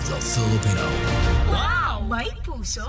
the Filipino. Wow! May puso!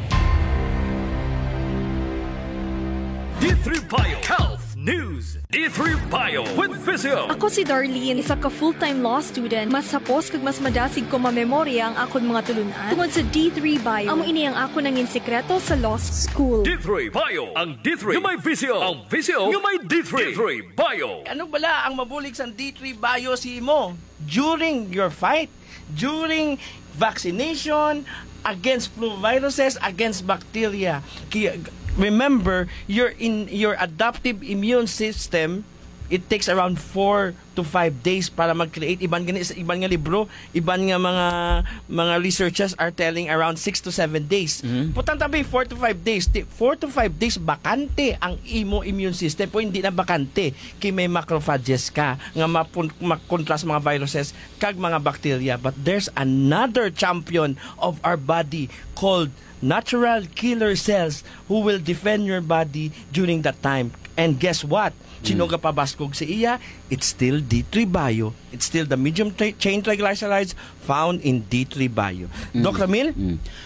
D3 Bio Health News. D3 Bio with Physio. Ako si Darlene, isa ka full-time law student. Mas hapos kag mas madasig ko mamemorya ang akon mga tulunan tungod sa D3 Bio. Amo ini ang ako nangin sekreto sa law school. D3 Bio. Ang D3 yung may Physio. Ang Physio yung may D3. D3 Bio. Ano bala ang mabulig sa D3 Bio si mo? During your fight, during vaccination, against flu viruses, against bacteria. Remember, your adaptive immune system, it takes around 4 to 5 days para mag-create. Iban nga libro, iban nga mga researchers are telling around 6 to 7 days. Putang tabi, 4 to 5 days. 4 to 5 days, bakante ang imo immune system. Po hindi na bakante kay may macrophages ka nga makontras mga viruses kag mga bacteria. But there's another champion of our body called natural killer cells who will defend your body during that time. And guess what? Sinoga pabaskog sa iya, it's still D3 Bio. It's still the medium chain triglycerides found in D3 Bio. Doc Ramil?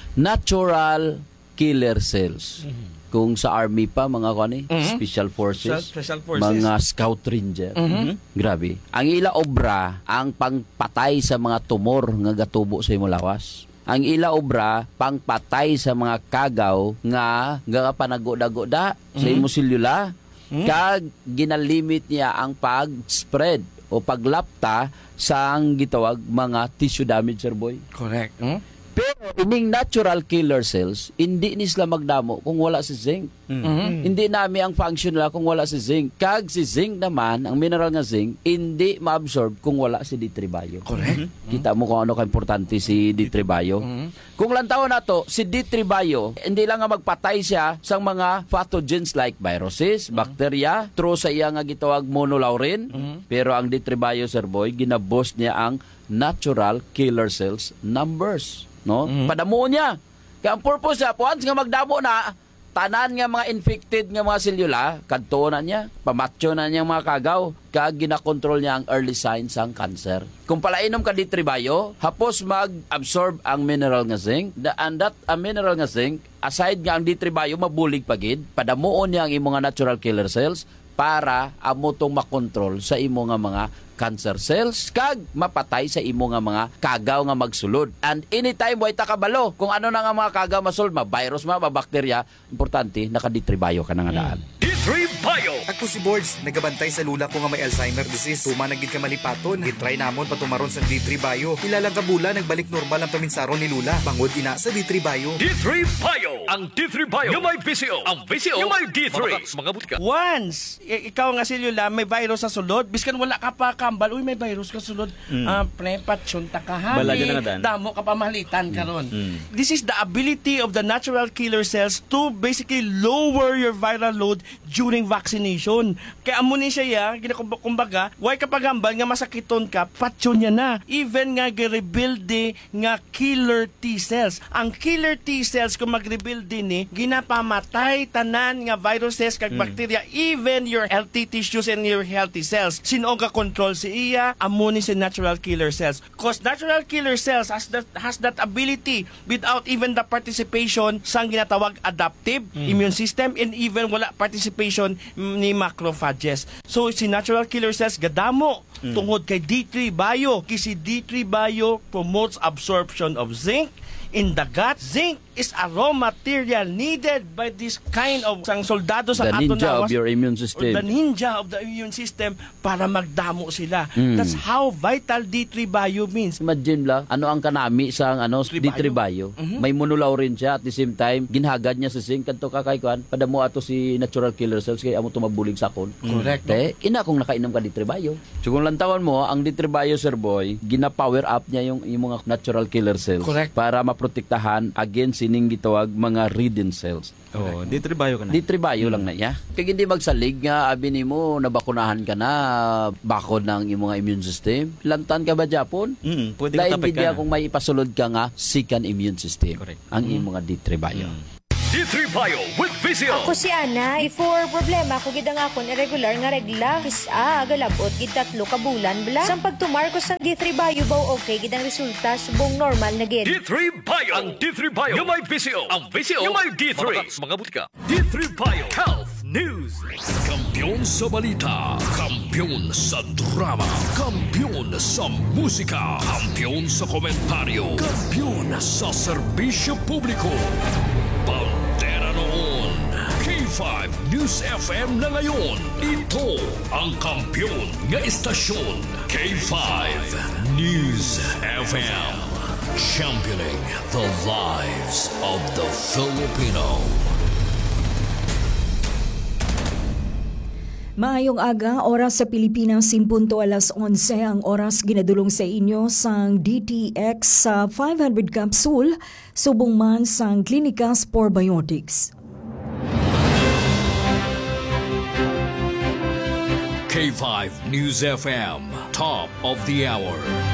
Natural killer cells. Kung sa army pa, mga kani, special forces, mga scout ranger. Grabe. Ang ila obra, ang pangpatay sa mga tumor nga gatubo sa imong lawas. Ang ila obra pangpatay sa mga kagaw nga panagoda-goda sa imong selula. Kag ginalimit niya ang pag-spread o paglapta sa ang gitawag mga tissue damage, sir boy. Correct. Pero ining natural killer cells, hindi ni sila magdamo kung wala si zinc. Hindi nami ang function nila kung wala si zinc. Kag si zinc naman, ang mineral nga zinc, hindi ma-absorb kung wala si D3 Bio. Correct. Kita mo kung ano ka-importante si D3 Bio. Kung lantaw na to, si D3 Bio, hindi lang nga magpatay siya sa mga pathogens like viruses, bacteria, through sa iya nga gitawag monolaurin. Pero ang D3 Bio, sir boy, ginaboost niya ang natural killer cells numbers. No? Padamo niya. Kaya ang purpose niya, once nga magdamo na, tanan nga mga infected nga mga selula, kadto na niya, pamatyo na niya mga kagaw, kag ginakontrol niya ang early signs ng cancer. Kung palainom ka D3 Bio, hapos mag-absorb ang mineral nga zinc, and that mineral nga zinc, aside nga ang D3 Bio, mabulig pagid, padamuon niya ang imo nga natural killer cells, para amo tong makontrol sa imo nga mga cancer cells kag mapatay sa imo nga mga kagaw nga magsulod. And anytime way ta kabalo kung ano na nga mga kagaw masulod, ma-virus, ma-bacteria, importante naka D3 Bio ka na nga daan. D3 Bio. Ako si Boards, nagabantay sa lula ko nga may Alzheimer disease. Tumanagid ka malipaton, gitry namon patumaron sa D3 Bio. Ilalang kabula, nagbalik normal ang paminsaron ni Lula. Bangod ina sa D3 Bio. D3 Bio. Ang D3 Bio yung may Physio. Ang Physio yung may D3. Mga buti ka. Once, ikaw nga selula, may virus sa sulod, biskan wala ka pa kambal, uy, may virus ka sulod, prepatsyon ta ka damo ka pamalitan karon. This is the ability of the natural killer cells to basically lower your viral load during vaccination. Kaya amo ni siya kumbaga, why ka pagambal nga masakiton ka, patsyon niya na. Even nga gi-rebuild nga killer T cells. Ang killer T cells kung mag-rebuild din ginapamatay tanan nga viruses kag bacteria, even your healthy tissues and your healthy cells. Sino ka control si iya? Amo ni si natural killer cells. Cause natural killer cells has that ability without even the participation sang ginatawag adaptive immune system, and even wala participation ni macrophages. So si natural killer cells gadamo tungod kay D3 Bio. Kasi D3 Bio promotes absorption of zinc in the gut. Zinc is a raw material needed by this kind of sang soldado sa the ninja of your immune system. The ninja of the immune system para magdamo sila. That's how vital D3 Bio means. Imagine lang, ano ang kanami sa D3 Bio. May monolaurin siya at the same time, ginhagad niya sa zinc. Kanto kakaykuan, padamo ato si natural killer cells kaya amo tumabulig sa akon. Correct. Ina kung nakainom ka D3 Bio. So kung lantawan mo, ang D3 Bio, sir boy, gina-power up niya yung mga natural killer cells. Correct. Para maprotektahan against sining gitawag mga ridden cells. Oh, D3 Bio ka na. D3 Bio lang na ya. Kaya hindi magsalig nga, abi nimo nabakunahan ka na, bakod ng imong immune system. Lantan ka ba Japon? Pwede ka tapik ka na. kung may ipasulod ka nga, second immune system. Correct. Ang imong D3 Bio. D3 Bio with Visio. Ako si Ana. Before problema ko gid ang akon irregular nga regla. Kisa galabot gid 3 ka bulan bla. Sang pagtumar ko sang D3 Bio baw okay gid ang resulta subong normal na gid. D3 Bio. Ang D3 Bio yung may Visio. Ang Visio yung may D3. Mga butika. D3 Bio Health News. Kampiyon sa balita, kampiyon sa drama, kampiyon sa musika, kampiyon sa komentaryo, kampiyon sa serbisyo publiko. Pantera noon, K5 News FM na ngayon. Ito ang kampiyon nga istasyon, K5 News FM. Championing the lives of the Filipino. Maayong aga, oras sa Pilipinas, 11:11 ang oras ginadulong sa inyo sang DTX sa 500 capsule, subong man sang Clinicas Probiotics. K5 News FM, top of the hour.